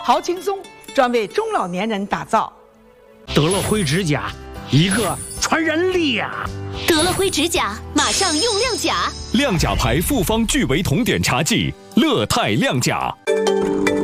好轻松，专为中老年人打造。 德乐辉指甲，一个传染力呀！ 德乐辉指甲，马上用亮甲。 亮甲牌复方聚维酮碘茶剂，乐泰亮甲。